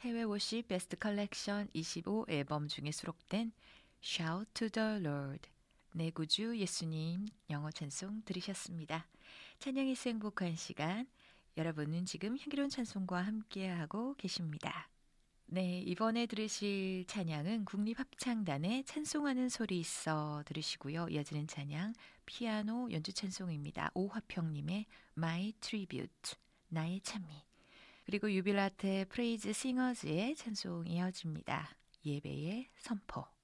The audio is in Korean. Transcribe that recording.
해외 워십 베스트 컬렉션 25 앨범 중에 수록된 Shout to the Lord, 내 구주 예수님 영어 찬송 들으셨습니다. 찬양에서 행복한 시간, 여러분은 지금 향기로운 찬송과 함께하고 계십니다. 네, 이번에 들으실 찬양은 국립합창단의 찬송하는 소리 있어 들으시고요. 이어지는 찬양 피아노 연주 찬송입니다. 오화평님의 My Tribute, 나의 찬미. 그리고 유빌라테 프레이즈 싱어즈의 찬송 이어집니다. 예배의 선포.